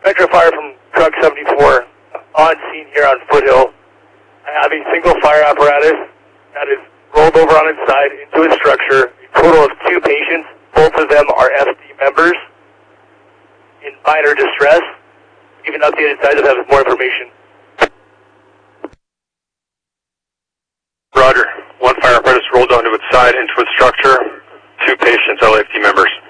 Metro Fire from Truck 74 on scene here on Foothill. I have a single fire apparatus that is rolled over on its side into a structure. A total of 2 patients. Both of them are FD members in minor distress. Even updated size of that with more information. Roger. 1 fire apparatus rolled onto its side into its structure. 2 patients, LAFD members.